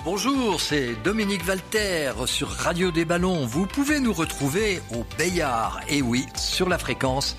Bonjour, c'est Dominique Valter sur Radio des Ballons. Vous pouvez nous retrouver au Bayard, et oui, sur la fréquence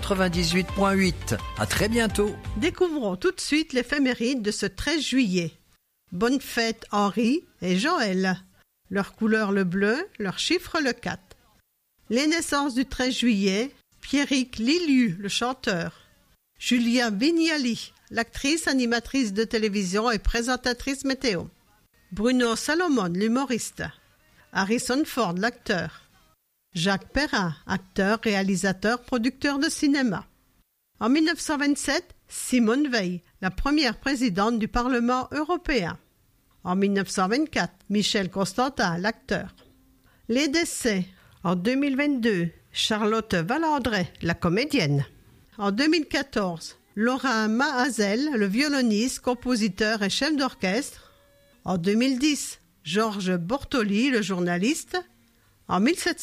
98.8. À très bientôt. Découvrons tout de suite l'éphéméride de ce 13 juillet. Bonne fête Henri et Joël. Leur couleur le bleu, leur chiffre le 4. Les naissances du 13 juillet, Pierrick Liliu, le chanteur. Julia Vignali, l'actrice, animatrice de télévision et présentatrice météo. Bruno Salomon, l'humoriste. Harrison Ford, l'acteur. Jacques Perrin, acteur, réalisateur, producteur de cinéma. En 1927, Simone Veil, la première présidente du Parlement européen. En 1924, Michel Constantin, l'acteur. Les décès. En 2022, Charlotte Valandré, la comédienne. En 2014, Laurent Mahazel, le violoniste, compositeur et chef d'orchestre. En 2010, Georges Bortoli, le journaliste. En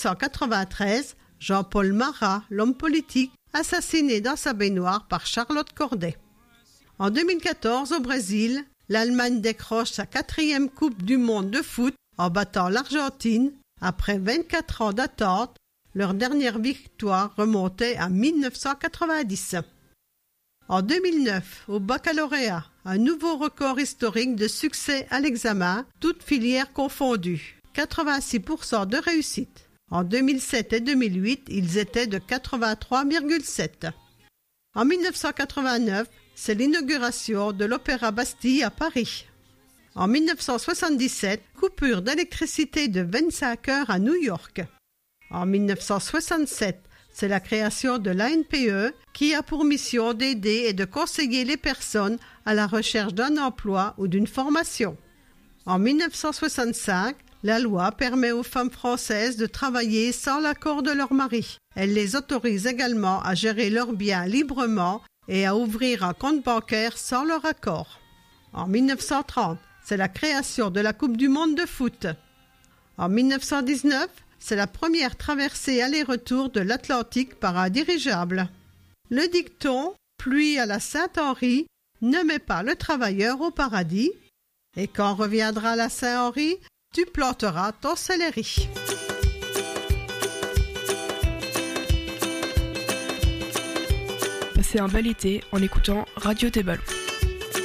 1793, Jean-Paul Marat, l'homme politique, assassiné dans sa baignoire par Charlotte Corday. En 2014, au Brésil, l'Allemagne décroche sa 4e Coupe du monde de foot en battant l'Argentine. Après 24 ans d'attente, leur dernière victoire remontait à 1990. En 2009, au baccalauréat, un nouveau record historique de succès à l'examen, toutes filières confondues, 86% de réussite. En 2007 et 2008, ils étaient de 83,7. En 1989, c'est l'inauguration de l'Opéra Bastille à Paris. En 1977, coupure d'électricité de 25 heures à New York. En 1967, c'est la création de l'ANPE qui a pour mission d'aider et de conseiller les personnes à la recherche d'un emploi ou d'une formation. En 1965, la loi permet aux femmes françaises de travailler sans l'accord de leur mari. Elle les autorise également à gérer leurs biens librement et à ouvrir un compte bancaire sans leur accord. En 1930, c'est la création de la Coupe du monde de foot. En 1919, c'est la première traversée aller-retour de l'Atlantique par un dirigeable. Le dicton « Pluie à la Saint-Henri » ne met pas le travailleur au paradis. Et quand reviendra la Saint-Henri, tu planteras ton céleri. Passez un bel été en écoutant Radio des Ballons.